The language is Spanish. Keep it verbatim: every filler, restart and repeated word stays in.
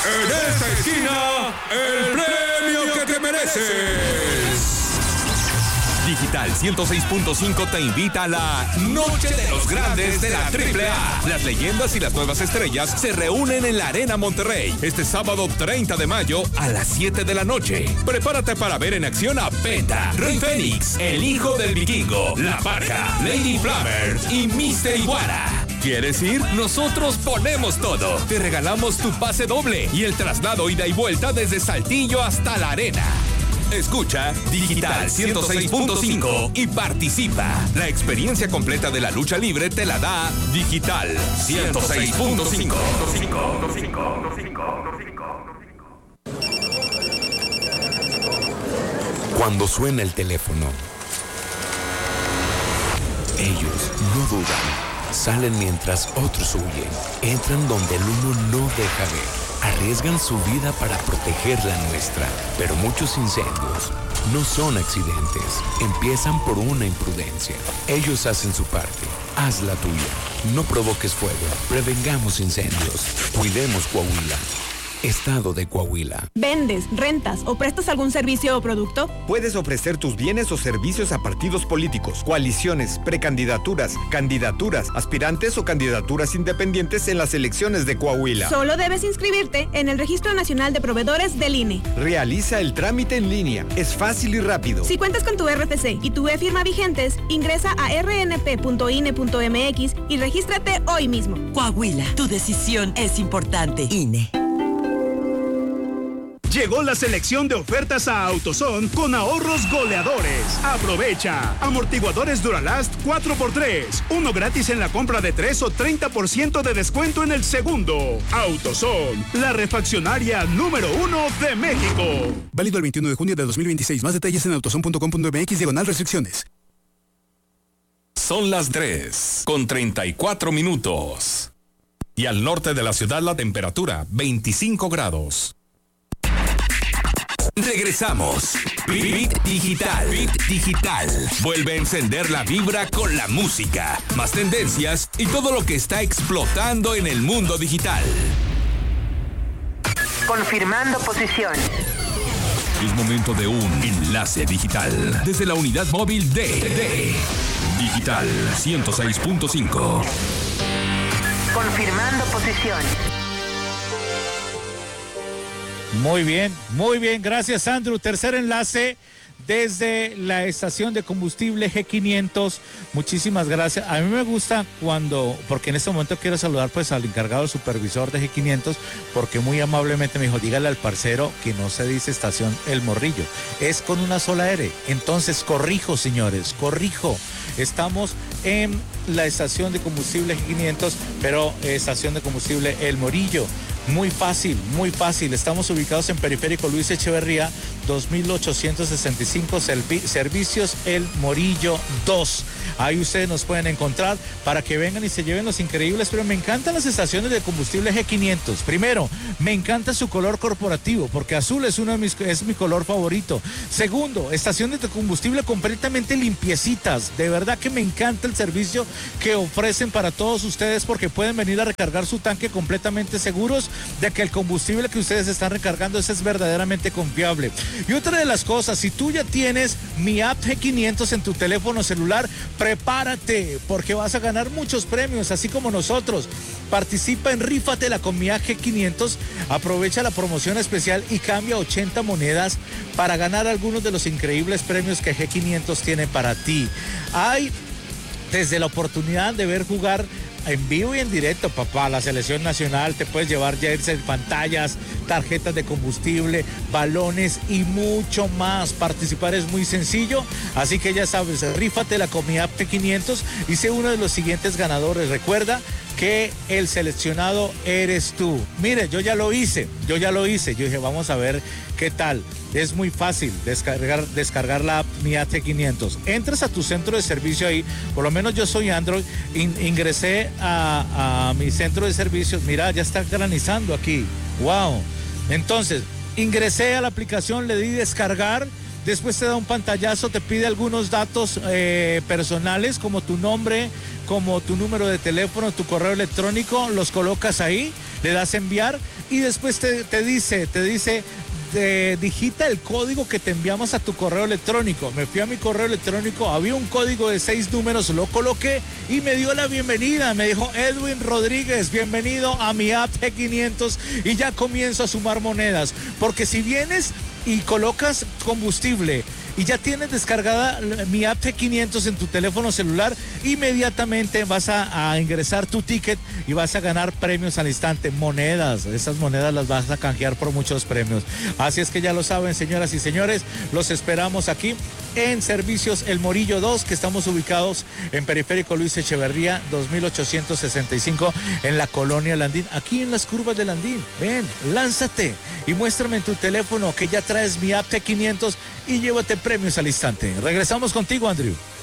En esta esquina, el premio que te mereces. Digital ciento seis punto cinco te invita a la Noche de los Grandes de la Triple A. Las leyendas y las nuevas estrellas se reúnen en la Arena Monterrey este sábado treinta de mayo a las siete de la noche. Prepárate para ver en acción a Penta, Rey Fénix, el hijo del vikingo, La Parca, Lady Flammer y mister Iguana. ¿Quieres ir? Nosotros ponemos todo. Te regalamos tu pase doble y el traslado ida y vuelta desde Saltillo hasta la Arena. Escucha Digital ciento seis punto cinco y participa. La experiencia completa de la lucha libre te la da Digital ciento seis punto cinco. Cuando suena el teléfono, ellos no dudan. Salen mientras otros huyen. Entran donde el humo no deja ver. Arriesgan su vida para proteger la nuestra. Pero muchos incendios no son accidentes. Empiezan por una imprudencia. Ellos hacen su parte. Haz la tuya. No provoques fuego. Prevengamos incendios. Cuidemos Coahuila. Estado de Coahuila. ¿Vendes, rentas o prestas algún servicio o producto? Puedes ofrecer tus bienes o servicios a partidos políticos, coaliciones, precandidaturas, candidaturas, aspirantes o candidaturas independientes en las elecciones de Coahuila. Solo debes inscribirte en el Registro Nacional de Proveedores del I N E. Realiza el trámite en línea. Es fácil y rápido. Si cuentas con tu R F C y tu e-firma vigentes, ingresa a r n p punto i n e punto m x y regístrate hoy mismo. Coahuila, tu decisión es importante. I N E. Llegó la selección de ofertas a AutoZone con ahorros goleadores. Aprovecha. Amortiguadores Duralast cuatro por tres. Uno gratis en la compra de tres o treinta por ciento de descuento en el segundo. AutoZone, la refaccionaria número uno de México. Válido el veintiuno de junio de dos mil veintiséis. Más detalles en autozone punto com punto m x diagonal restricciones. Son las tres con treinta y cuatro minutos. Y al norte de la ciudad la temperatura veinticinco grados. Regresamos. Bit Digital. Bit Digital. Vuelve a encender la vibra con la música, más tendencias y todo lo que está explotando en el mundo digital. Confirmando posición. Es momento de un enlace digital desde la unidad móvil de, de Digital ciento seis punto cinco. Confirmando posición. Muy bien, muy bien, gracias Andrew. Tercer enlace desde la estación de combustible G quinientos. Muchísimas gracias. A mí me gusta cuando, porque en este momento quiero saludar pues al encargado del supervisor de G quinientos, porque muy amablemente me dijo, dígale al parcero que no se dice estación El Morrillo, es con una sola R. Entonces corrijo, señores, corrijo. Estamos en la estación de combustible G quinientos, pero eh, estación de combustible El Morillo. Muy fácil, muy fácil. Estamos ubicados en Periférico Luis Echeverría, dos mil ochocientos sesenta y cinco, servi- Servicios El Morillo dos. Ahí ustedes nos pueden encontrar para que vengan y se lleven los increíbles, pero me encantan las estaciones de combustible G quinientos. Primero, me encanta su color corporativo, porque azul es uno de mis, es mi color favorito. Segundo, estaciones de combustible completamente limpiecitas. De verdad que me encanta el servicio que ofrecen para todos ustedes, porque pueden venir a recargar su tanque completamente seguros de que el combustible que ustedes están recargando ese es verdaderamente confiable. Y otra de las cosas, si tú ya tienes mi app G quinientos en tu teléfono celular, prepárate, porque vas a ganar muchos premios, así como nosotros. Participa en Rífatela con mi app G quinientos, aprovecha la promoción especial y cambia ochenta monedas para ganar algunos de los increíbles premios que G quinientos tiene para ti. Hay desde la oportunidad de ver jugar en vivo y en directo, papá, la selección nacional, te puedes llevar jerseys, pantallas, tarjetas de combustible, balones y mucho más. Participar es muy sencillo, así que ya sabes, rífatela con mi app G quinientos y sé uno de los siguientes ganadores. Recuerda que el seleccionado eres tú. Mire, yo ya lo hice, yo ya lo hice. Yo dije, vamos a ver qué tal. Es muy fácil descargar, descargar la app Mi A T quinientos. Entras a tu centro de servicio ahí, por lo menos yo soy Android, in, ingresé a, a mi centro de servicios. Mira, ya está granizando aquí. Wow. Entonces, ingresé a la aplicación, le di descargar. Después te da un pantallazo, te pide algunos datos eh, personales, como tu nombre, como tu número de teléfono, tu correo electrónico, los colocas ahí, le das enviar y después te, te dice, te dice, de, digita el código que te enviamos a tu correo electrónico. Me fui a mi correo electrónico, había un código de seis números, lo coloqué y me dio la bienvenida. Me dijo: Edwin Rodríguez, bienvenido a mi app G quinientos, y ya comienzo a sumar monedas. Porque si vienes y colocas combustible y ya tienes descargada mi app G quinientos en tu teléfono celular, inmediatamente vas a, a ingresar tu ticket y vas a ganar premios al instante, monedas. Esas monedas las vas a canjear por muchos premios. Así es que ya lo saben, señoras y señores, los esperamos aquí en Servicios El Morillo dos, que estamos ubicados en Periférico Luis Echeverría, dos mil ochocientos sesenta y cinco, en la colonia Landín, aquí en las curvas de Landín. Ven, lánzate y muéstrame en tu teléfono que ya traes mi app G quinientos y llévate premios al instante. Regresamos contigo, Andrew.